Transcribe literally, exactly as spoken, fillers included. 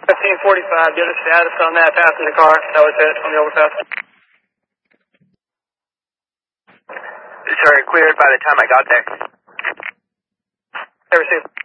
fifteen forty-five, get a status on that passenger car. That was it on the overpass. Sorry, cleared by the time I got there. I received.